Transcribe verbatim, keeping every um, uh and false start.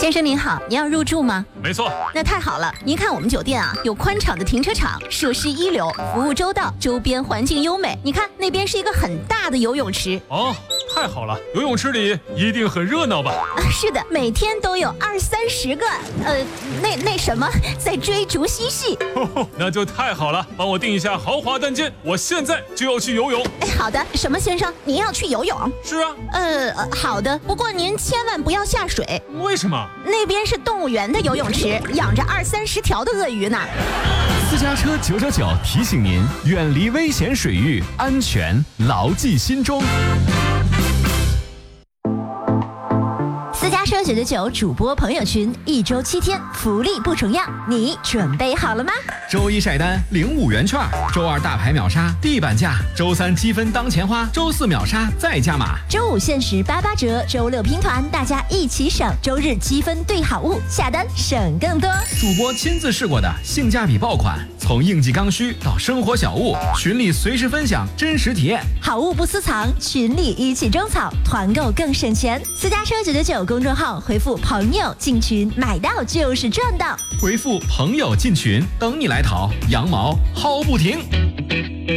先生您好，您要入住吗？ 没错。 那太好了，您看我们酒店啊，有宽敞的停车场，设施一流，服务周到，周边环境优美。你看那边是一个很大的游泳池。 哦，太好了，游泳池里一定很热闹吧？ 啊，是的，每天都有二三十个，呃，那那什么，在追逐嬉戏。 呵呵，那就太好了，帮我订一下豪华单间，我现在就要去游泳。 哎，好的，什么先生，您要去游泳？ 是啊。 呃，呃好的，不过您千万不要下水。 为什么？ 那边是动物园的游泳池，养着二三十条的鳄鱼呢。 私家车九九九提醒您，远离危险水域，安全牢记心中。 私家车九九九主播朋友群，一周七天，福利不重样，你准备好了吗？ 周一晒单领五元券，周二大牌秒杀地板价，周三积分当钱花，周四秒杀再加码， 周五限时八八折，周六拼团，大家一起省，周日积分兑好物，下单省更多。 主播亲自试过的性价比爆款，从应季刚需到生活小物，群里随时分享真实体验， 好物不私藏，群里一起种草，团购更省钱。私家车九九九公众号回复朋友进群，买到就是赚到。 回复朋友进群，等你来淘，羊毛薅不停。